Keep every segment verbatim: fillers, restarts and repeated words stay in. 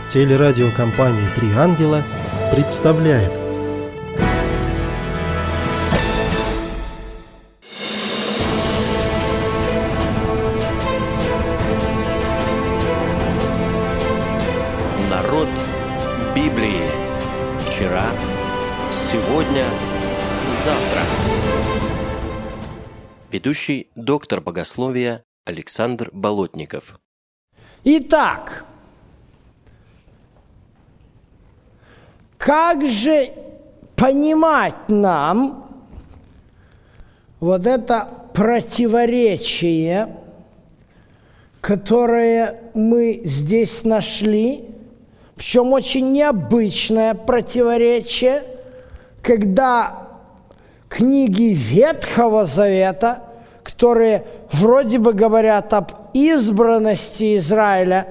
Телерадиокомпания «Три ангела» представляет. Народ Библии. Вчера, сегодня, завтра. Ведущий доктор богословия Александр Болотников. Итак, как же понимать нам вот это противоречие, которое мы здесь нашли, причем очень необычное противоречие, когда книги Ветхого Завета, которые вроде бы говорят об избранности Израиля,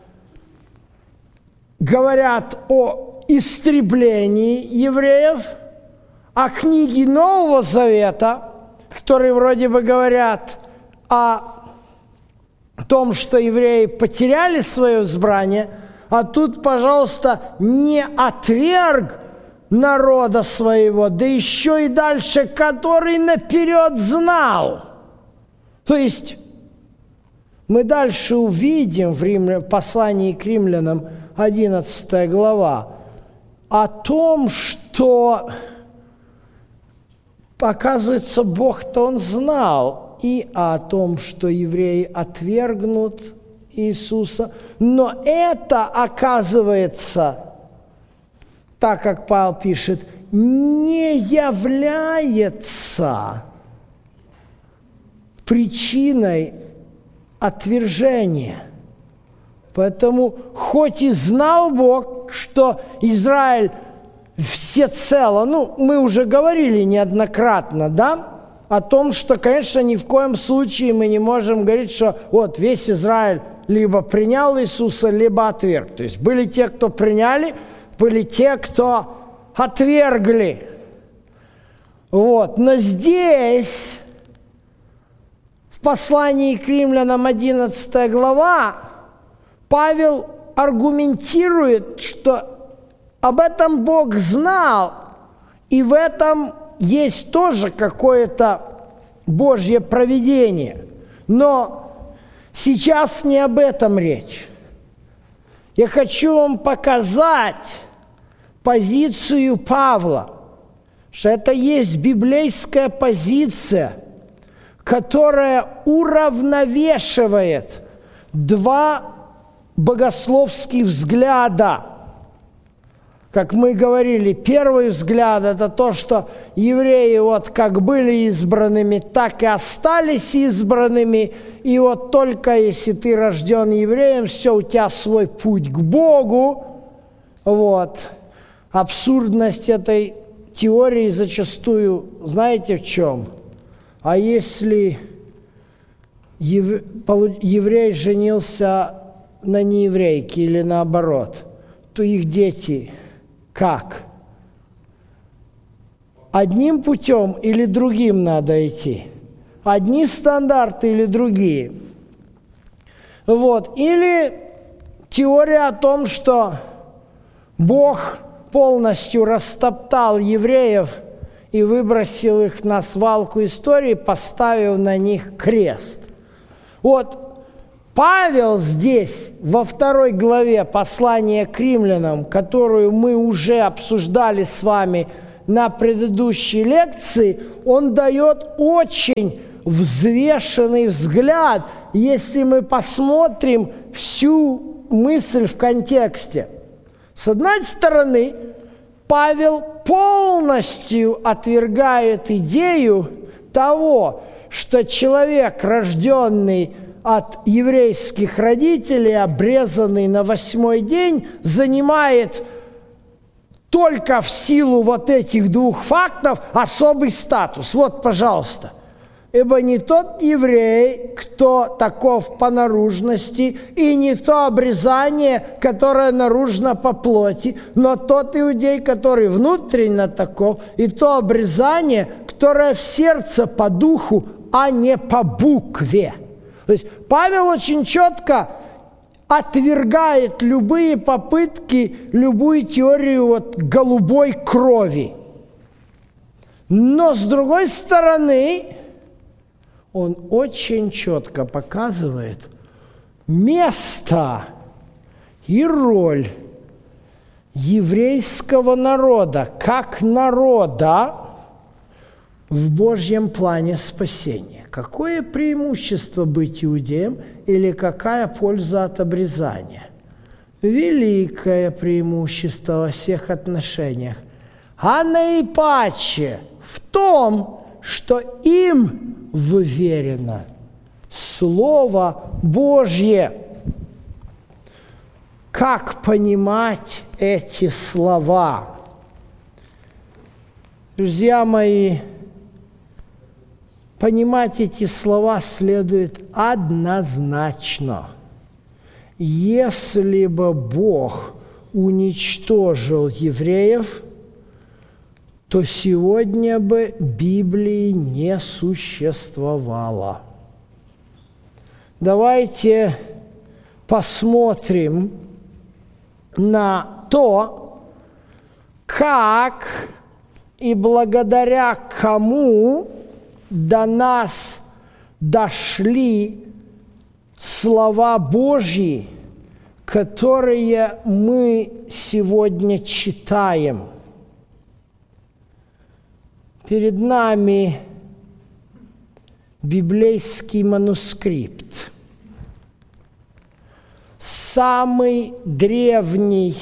говорят о истреблении евреев, а книги Нового Завета, которые вроде бы говорят о том, что евреи потеряли свое избрание, а тут, пожалуйста, не отверг народа своего, да еще и дальше, который наперед знал. То есть мы дальше увидим в Рим... послании к римлянам, одиннадцатая глава, о том, что, оказывается, Бог-то Он знал и о том, что евреи отвергнут Иисуса, но это, оказывается, так как Павел пишет, не является причиной отвержения. Поэтому, хоть и знал Бог, что Израиль всецело, ну, мы уже говорили неоднократно, да, о том, что, конечно, ни в коем случае мы не можем говорить, что вот весь Израиль либо принял Иисуса, либо отверг. То есть были те, кто приняли, были те, кто отвергли. Вот. Но здесь, в послании к римлянам, одиннадцатая глава, Павел аргументирует, что об этом Бог знал, и в этом есть тоже какое-то Божье провидение. Но сейчас не об этом речь. Я хочу вам показать позицию Павла, что это есть библейская позиция, которая уравновешивает два богословских взгляда. Как мы говорили, первый взгляд – это то, что евреи вот как были избранными, так и остались избранными, и вот только если ты рожден евреем, все, у тебя свой путь к Богу. Вот. Абсурдность этой теории зачастую, знаете, в чем? А если ев... еврей женился на нееврейке или наоборот, то их дети как? Одним путем или другим надо идти? Одни стандарты или другие? Вот. Или теория о том, что Бог полностью растоптал евреев и выбросил их на свалку истории, поставив на них крест. Вот. Павел здесь, во второй главе послания к римлянам, которую мы уже обсуждали с вами на предыдущей лекции, он дает очень взвешенный взгляд, если мы посмотрим всю мысль в контексте. С одной стороны, Павел полностью отвергает идею того, что человек, рожденный от еврейских родителей, обрезанный на восьмой день, занимает только в силу вот этих двух фактов особый статус. Вот, пожалуйста. Ибо не тот еврей, кто таков по наружности, и не то обрезание, которое наружно по плоти, но тот иудей, который внутренне таков, и то обрезание, которое в сердце по духу, а не по букве. То есть Павел очень четко отвергает любые попытки, любую теорию вот голубой крови. Но с другой стороны, он очень четко показывает место и роль еврейского народа, как народа в Божьем плане спасения. Какое преимущество быть иудеем или какая польза от обрезания? Великое преимущество во всех отношениях. А наипаче в том, что им вверено Слово Божье. Как понимать эти слова? Друзья мои, понимать эти слова следует однозначно. Если бы Бог уничтожил евреев, то сегодня бы Библии не существовало. Давайте посмотрим на то, как и благодаря кому до нас дошли слова Божьи, которые мы сегодня читаем. Перед нами библейский манускрипт. Самый древний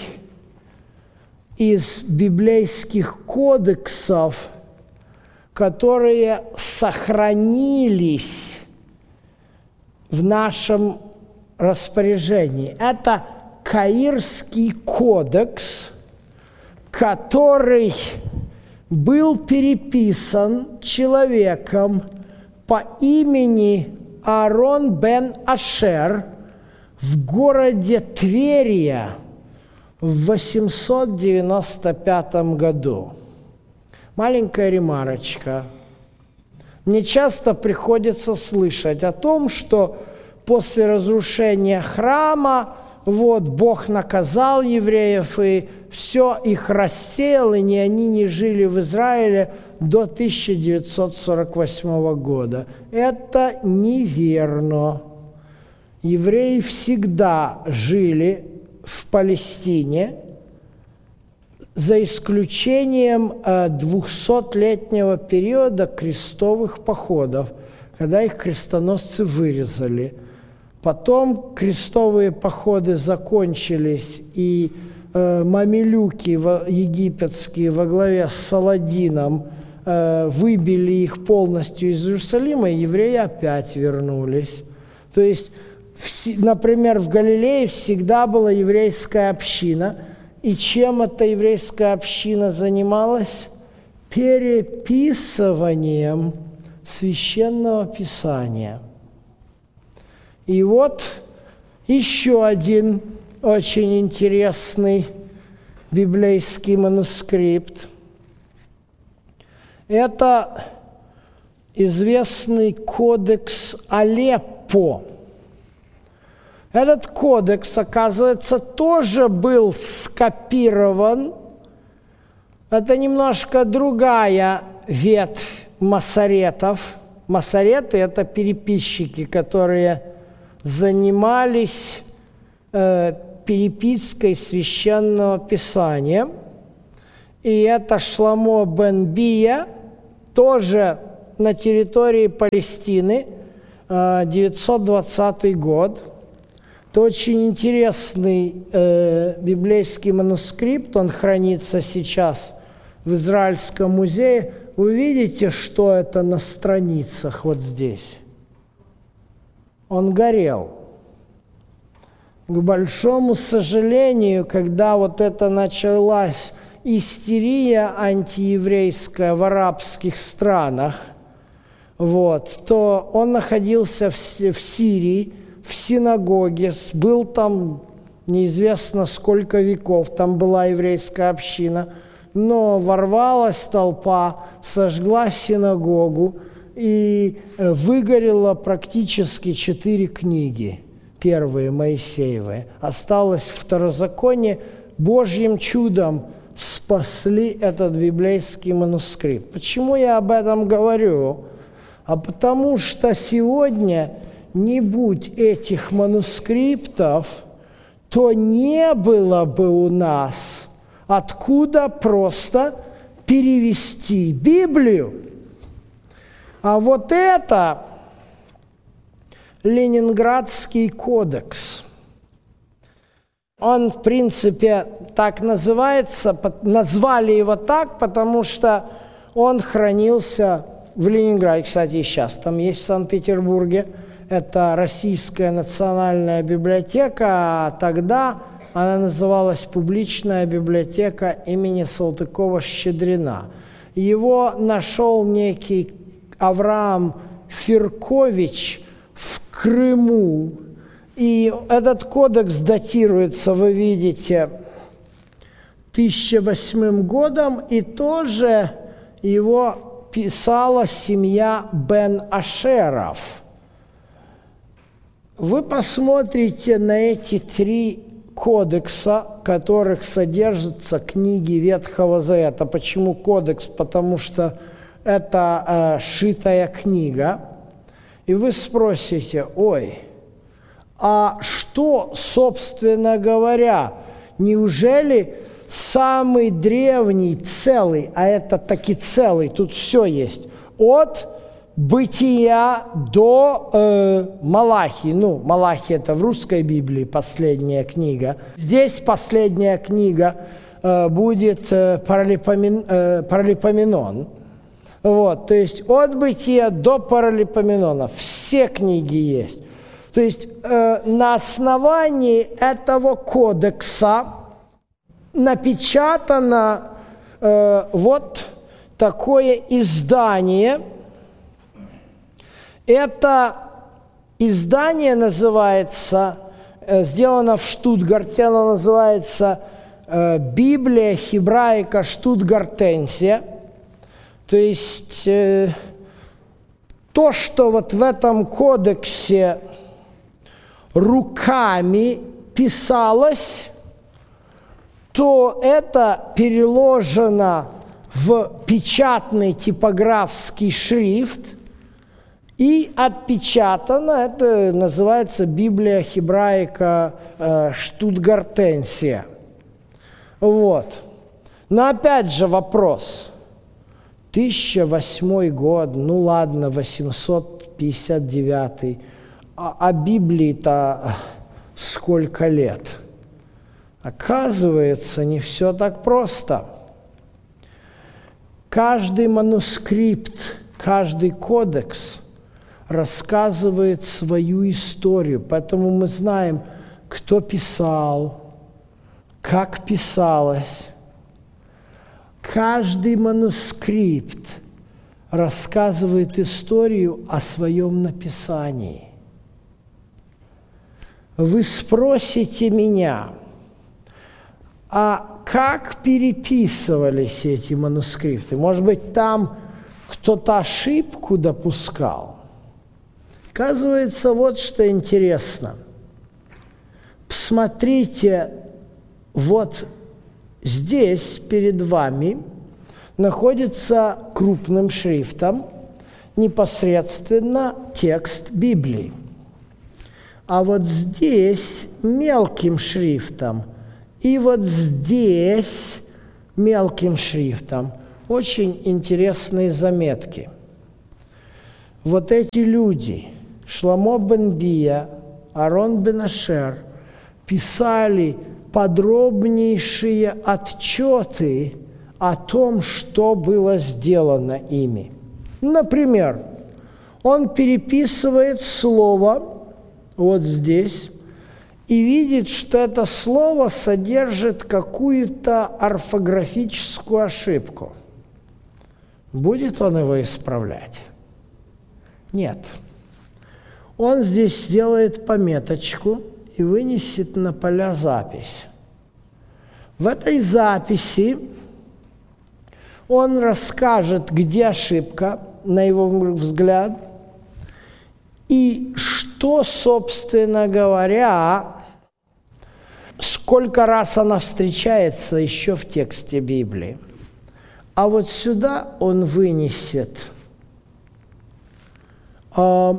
из библейских кодексов, которые сохранились в нашем распоряжении. Это Каирский кодекс, который был переписан человеком по имени Аарон бен Ашер в городе Тверия в восемьсот девяносто пятом году. Маленькая ремарочка. Мне часто приходится слышать о том, что после разрушения храма вот Бог наказал евреев, и все их рассеял, и ни они не жили в Израиле до тысяча девятьсот сорок восьмого года. Это неверно. Евреи всегда жили в Палестине, за исключением двухсотлетнего периода крестовых походов, когда их крестоносцы вырезали. Потом крестовые походы закончились, и э, мамилюки египетские во главе с Саладином э, выбили их полностью из Иерусалима, и евреи опять вернулись. То есть, в, например, в Галилее всегда была еврейская община. И чем эта еврейская община занималась? Переписыванием Священного Писания. И вот еще один очень интересный библейский манускрипт. Это известный кодекс Алеппо. Этот кодекс, оказывается, тоже был скопирован. Это немножко другая ветвь масоретов. Масореты – это переписчики, которые занимались э, перепиской Священного Писания. И это Шламо бен Бия, тоже на территории Палестины, э, девятьсот двадцатый год. Это очень интересный э, библейский манускрипт, он хранится сейчас в Израильском музее. Вы видите, что это на страницах вот здесь? Он горел. К большому сожалению, когда вот это началась истерия антиеврейская в арабских странах, вот, то он находился в, в Сирии, в синагоге, был там неизвестно сколько веков, там была еврейская община, но ворвалась толпа, сожгла синагогу и выгорело практически четыре книги. первые Моисеевы. Осталось второзаконие, Божьим чудом спасли этот библейский манускрипт. Почему я об этом говорю? А потому что сегодня, не будь этих манускриптов, то не было бы у нас откуда просто перевести Библию. А вот это Ленинградский кодекс. Он, в принципе, так называется, назвали его так, потому что он хранился в Ленинграде, кстати, и сейчас там есть в Санкт-Петербурге. Это Российская национальная библиотека, а тогда она называлась Публичная библиотека имени Салтыкова-Щедрина. Его нашел некий Авраам Фиркович в Крыму. И этот кодекс датируется, вы видите, тысяча восьмым годом, и тоже его писала семья Бен-Ашеров. Вы посмотрите на эти три кодекса, в которых содержатся книги Ветхого Завета. Почему кодекс? Потому что это э, шитая книга. И вы спросите, ой, а что, собственно говоря, неужели самый древний целый, а это таки целый, тут все есть, от Бытия до э, Малахии. Ну, Малахия – это в русской Библии последняя книга. Здесь последняя книга э, будет э, Паралипомен, э, Паралипоменон. Вот, то есть от Бытия до Паралипоменона все книги есть. То есть э, на основании этого кодекса напечатано э, вот такое издание. Это издание называется, э, сделано в Штутгарте, оно называется э, «Библия Хебраика Штутгартенсия». То есть э, то, что вот в этом кодексе руками писалось, то это переложено в печатный типографский шрифт и отпечатано, это называется Библия Хебраика э, Штутгартенсия. Вот. Но опять же вопрос. тысяча восьмой год, ну ладно, восемьсот пятьдесят девятый. А, а Библии-то сколько лет? Оказывается, не все так просто. Каждый манускрипт, каждый кодекс рассказывает свою историю. Поэтому мы знаем, кто писал, как писалось. Каждый манускрипт рассказывает историю о своем написании. Вы спросите меня, а как переписывались эти манускрипты? Может быть, там кто-то ошибку допускал? Оказывается, вот что интересно. Посмотрите, вот здесь перед вами находится крупным шрифтом непосредственно текст Библии. А вот здесь мелким шрифтом и вот здесь мелким шрифтом очень интересные заметки. Вот эти люди, Шломо бен Бия, Арон бен Ашер, писали подробнейшие отчеты о том, что было сделано ими. Например, он переписывает слово вот здесь и видит, что это слово содержит какую-то орфографическую ошибку. Будет он его исправлять? Нет. Он здесь сделает пометочку и вынесет на поля запись. В этой записи он расскажет, где ошибка, на его взгляд, и что что, собственно говоря, сколько раз она встречается еще в тексте Библии. А вот сюда он вынесет а,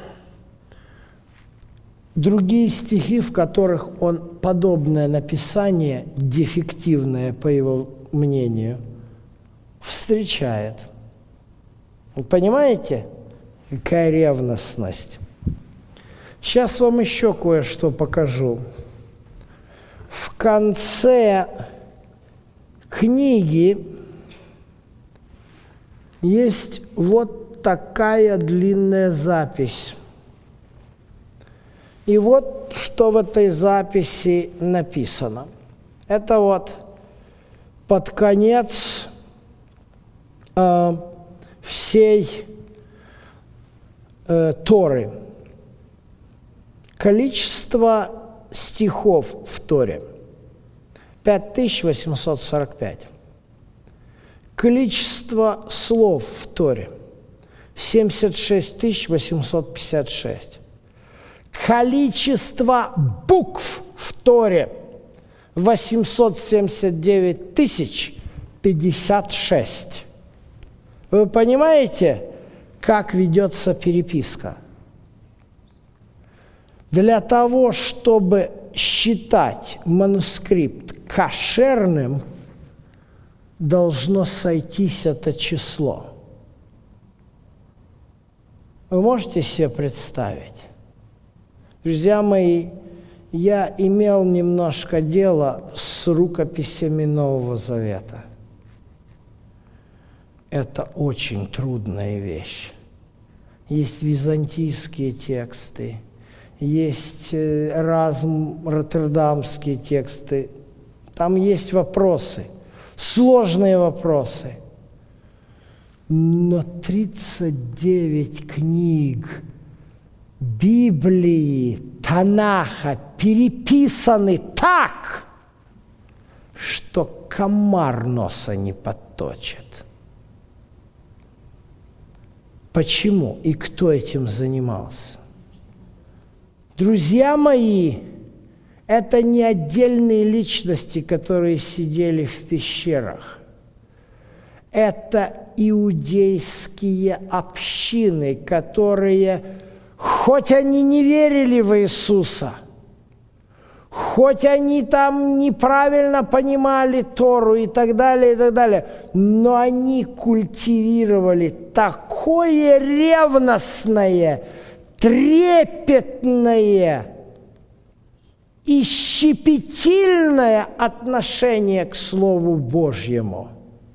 другие стихи, в которых он подобное написание, дефективное, по его мнению, встречает. Вы понимаете, какая ревностность? Сейчас вам еще кое-что покажу. В конце книги есть вот такая длинная запись. И вот что в этой записи написано. Это вот под конец э, всей э, Торы. Количество стихов в Торе – пять тысяч восемьсот сорок пять. Количество слов в Торе – семьдесят шесть тысяч восемьсот пятьдесят шесть. Количество букв в Торе – восемьсот семьдесят девять тысяч пятьдесят шесть. Вы понимаете, как ведется переписка? Для того, чтобы считать манускрипт кошерным, должно сойтись это число. Вы можете себе представить? Друзья мои, я имел немножко дела с рукописями Нового Завета. Это очень трудная вещь. Есть византийские тексты, есть разм, роттердамские тексты. Там есть вопросы, сложные вопросы. Но тридцать девять книг Библии, Танаха переписаны так, что комар носа не подточит. Почему и кто этим занимался? Друзья мои, это не отдельные личности, которые сидели в пещерах. Это иудейские общины, которые, хоть они не верили в Иисуса, хоть они там неправильно понимали Тору и так далее, и так далее, но они культивировали такое ревностное, трепетное и щепетильное отношение к Слову Божьему,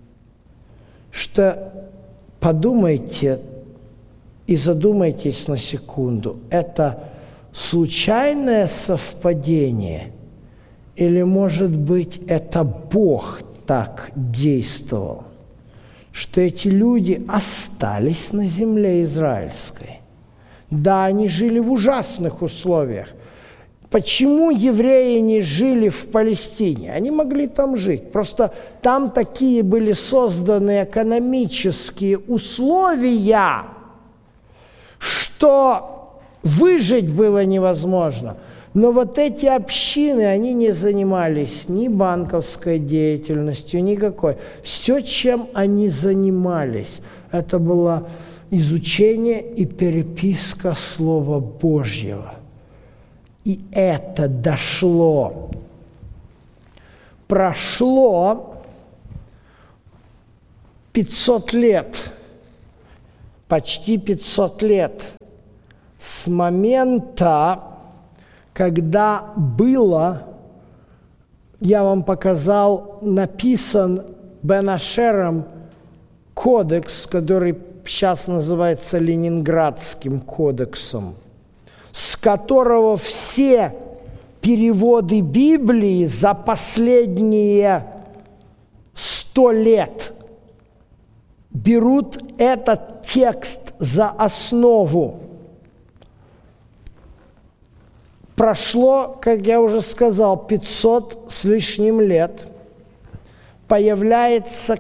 что подумайте и задумайтесь на секунду, это случайное совпадение или, может быть, это Бог так действовал, что эти люди остались на земле израильской? Да, они жили в ужасных условиях. Почему евреи не жили в Палестине? Они могли там жить. Просто там такие были созданы экономические условия, что выжить было невозможно. Но вот эти общины, они не занимались ни банковской деятельностью, никакой. Все, чем они занимались, это было изучение и переписка Слова Божьего. И это дошло. Прошло пятьсот лет, почти пятьсот лет с момента, когда было, я вам показал, написан Бен Ашером кодекс, который сейчас называется Ленинградским кодексом, с которого все переводы Библии за последние сто лет берут этот текст за основу. Прошло, как я уже сказал, пятьсот с лишним лет. Появляется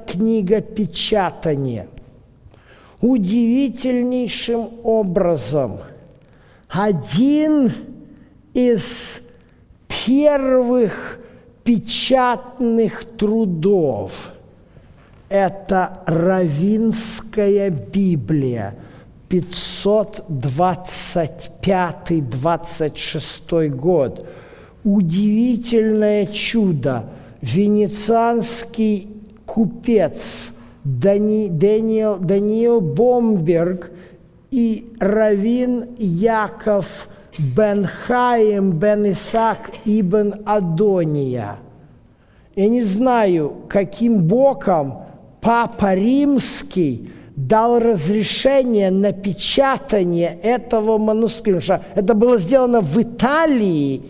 книгопечатание. Удивительнейшим образом один из первых печатных трудов – это Раввинская Библия, пятьсот двадцать пятый — двадцать шестой год. Удивительное чудо. Венецианский купец Дани, Даниил, Даниил Бомберг и раввин Яков бен Хаим бен Исаак ибн Адония. Я не знаю, каким боком Папа Римский дал разрешение на печатание этого манускрипта. Это было сделано в Италии.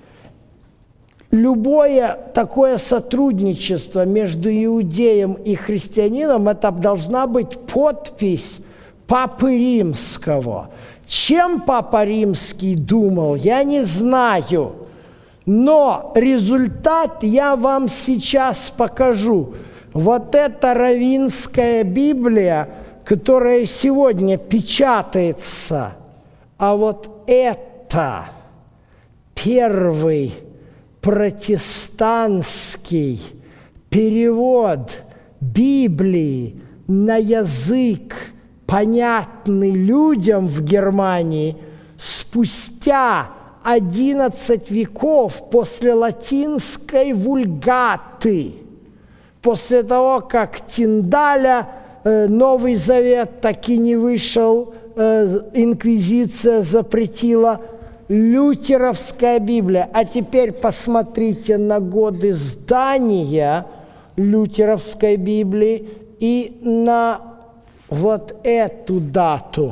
Любое такое сотрудничество между иудеем и христианином, это должна быть подпись Папы Римского. Чем Папа Римский думал, я не знаю. Но результат я вам сейчас покажу. Вот эта Раввинская Библия, которая сегодня печатается, а вот это первый протестантский перевод Библии на язык, понятный людям в Германии, спустя одиннадцать веков после латинской вульгаты, после того, как Тиндаля э, Новый Завет таки не вышел, э, инквизиция запретила, лютеровская Библия. А теперь посмотрите на годы издания лютеровской Библии и на вот эту дату.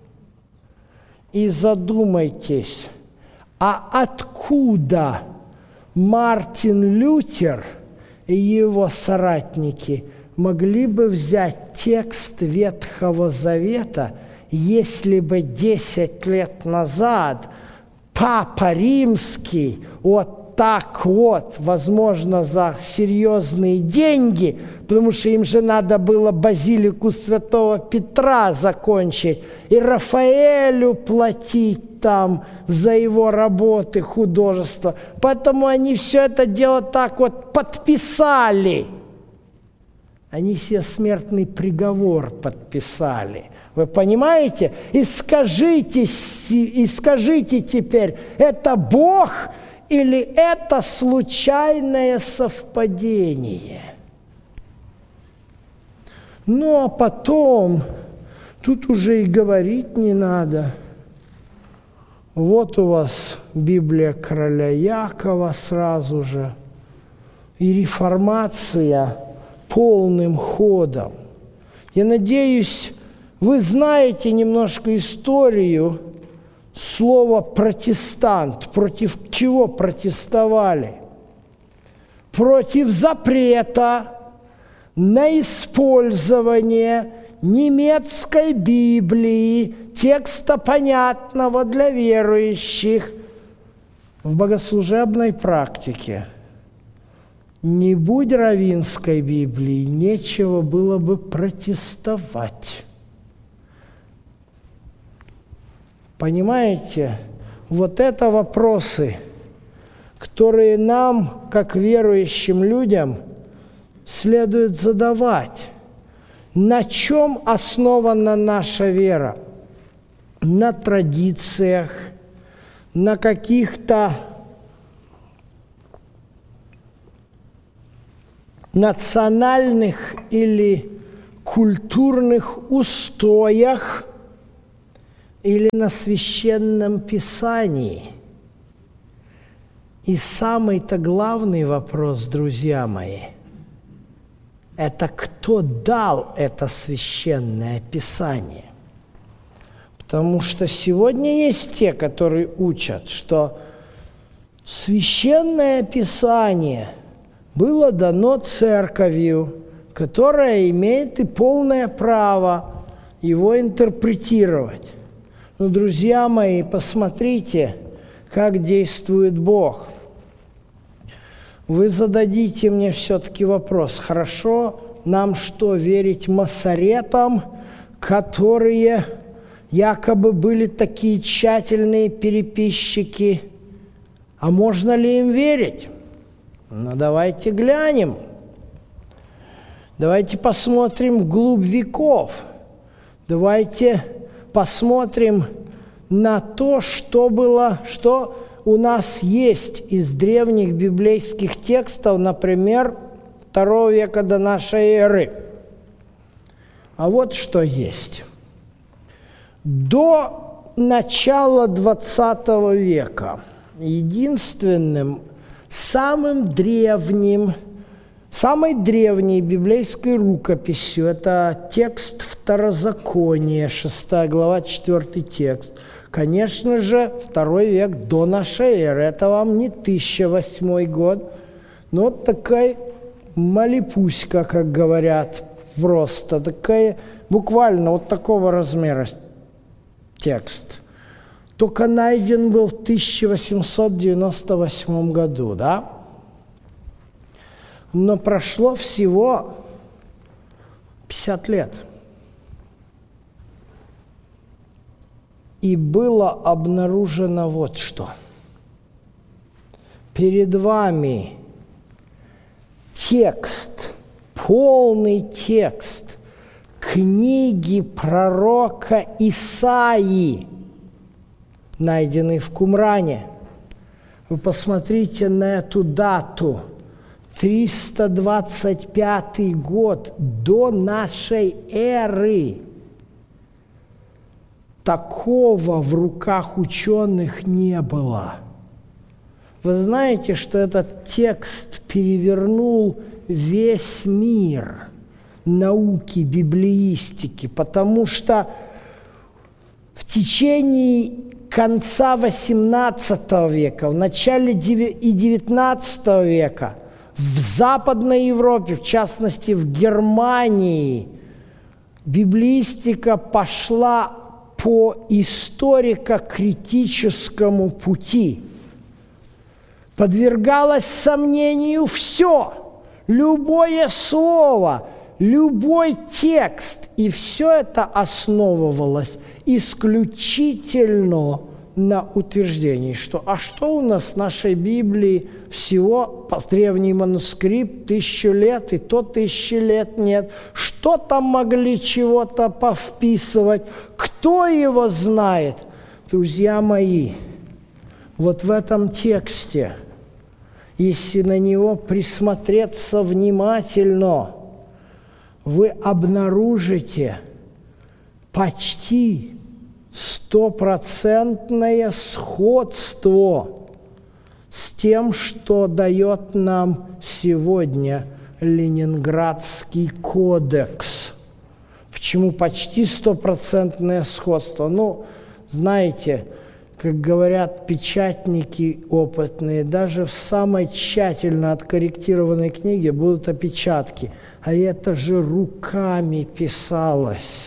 И задумайтесь, а откуда Мартин Лютер и его соратники могли бы взять текст Ветхого Завета, если бы десять лет назад Папа Римский вот так вот, возможно, за серьезные деньги, потому что им же надо было базилику Святого Петра закончить, и Рафаэлю платить там за его работы, художество. Поэтому они все это дело так вот подписали. Они себе смертный приговор подписали. Вы понимаете? И скажите, и скажите теперь, это Бог или это случайное совпадение? Ну, а потом, тут уже и говорить не надо. Вот у вас Библия короля Якова сразу же. И реформация полным ходом. Я надеюсь, вы знаете немножко историю слова «протестант». Против чего протестовали? Против запрета на использование немецкой Библии, текста понятного для верующих, в богослужебной практике. Не будь раввинской Библии, нечего было бы протестовать. Понимаете? Вот это вопросы, которые нам, как верующим людям, следует задавать. На чем основана наша вера? На традициях, на каких-то национальных или культурных устоях или на священном писании. И самый-то главный вопрос, друзья мои, это кто дал это священное писание. Потому что сегодня есть те, которые учат, что священное писание было дано церковью, которая имеет и полное право его интерпретировать. Но, друзья мои, посмотрите, как действует Бог. Вы зададите мне все-таки вопрос: хорошо, нам что, верить масоретам, которые якобы были такие тщательные переписчики. А можно ли им верить? Ну, давайте глянем. Давайте посмотрим вглубь веков. Давайте посмотрим на то, что было, что у нас есть из древних библейских текстов, например, второго века до нашей эры. А вот что есть. До начала двадцатого века единственным, самым древним, самой древней библейской рукописью, это текст Второзакония, шестая глава, четвертый текст. Конечно же, второй век до нашей эры. Это вам не тысяча восьмой год, но вот такая малипуська, как говорят, просто такая, буквально вот такого размера текст. Только найден был в тысяча восемьсот девяносто восьмом году, да? Но прошло всего пятьдесят лет. И было обнаружено вот что. Перед вами текст, полный текст книги пророка Исаии, найденный в Кумране. Вы посмотрите на эту дату. триста двадцать пятый год до нашей эры. Такого в руках ученых не было. Вы знаете, что этот текст перевернул весь мир науки, библеистики, потому что в течение конца восемнадцатого века, в начале и девятнадцатого века в Западной Европе, в частности в Германии, библеистика пошла по историко-критическому пути. Подвергалось сомнению все, любое слово, любой текст, и все это основывалось исключительно на утверждении, что а что у нас в нашей Библии всего древний манускрипт, тысячу лет, и то тысячи лет нет. Что там могли чего-то повписывать? Кто его знает? Друзья мои, вот в этом тексте, если на него присмотреться внимательно, вы обнаружите почти стопроцентное сходство с тем, что дает нам сегодня Ленинградский кодекс. Почему почти стопроцентное сходство? Ну, знаете, как говорят печатники опытные, даже в самой тщательно откорректированной книге будут опечатки. А это же руками писалось.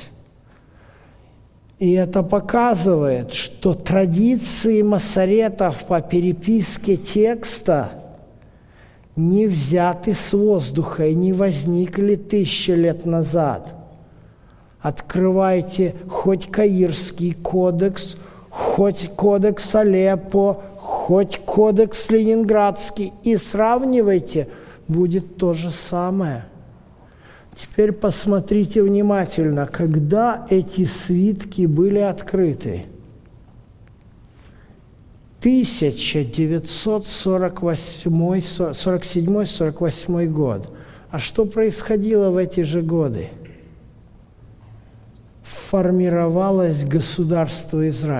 И это показывает, что традиции масоретов по переписке текста не взяты с воздуха и не возникли тысячи лет назад. Открывайте хоть Каирский кодекс, хоть кодекс Алеппо, хоть кодекс Ленинградский и сравнивайте, будет то же самое. Теперь посмотрите внимательно, когда эти свитки были открыты. тысяча девятьсот сорок восьмой, сорок седьмой сорок восьмой год. А что происходило в эти же годы? Формировалось государство Израиль.